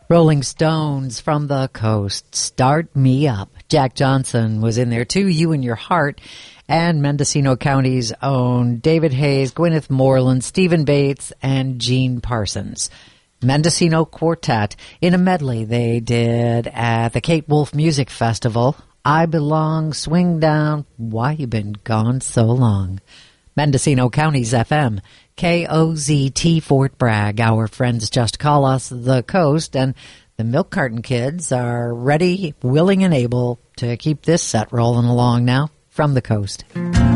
Rolling Stones from the Coast, Start Me Up. Jack Johnson was in there too, You and Your Heart, and Mendocino County's own David Hayes, Gwyneth Moreland, Stephen Bates, and Gene Parsons. Mendocino Quartet in a medley they did at the Kate Wolf Music Festival. I Belong, Swing Down, Why You Been Gone So Long. Mendocino County's FM, KOZT Fort Bragg. Our friends just call us the Coast, and the Milk Carton Kids are ready, willing, and able to keep this set rolling along now from the Coast.